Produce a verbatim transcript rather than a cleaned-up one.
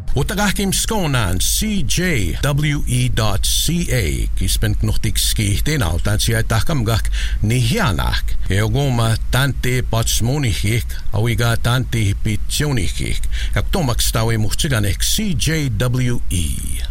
Utagahkim skonan c j w e dot c a kispent nuhtik skihtin autan siya takam gak nihianak eogoma tante patsmonihik awiga tante pitsionihik kaktomak stawi muhtsiganek C J W E.